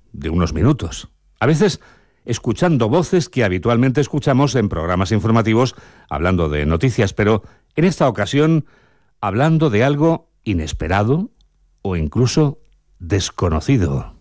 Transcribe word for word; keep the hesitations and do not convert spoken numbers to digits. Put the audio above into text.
de unos minutos. A veces escuchando voces que habitualmente escuchamos en programas informativos hablando de noticias, pero en esta ocasión hablando de algo inesperado o incluso desconocido.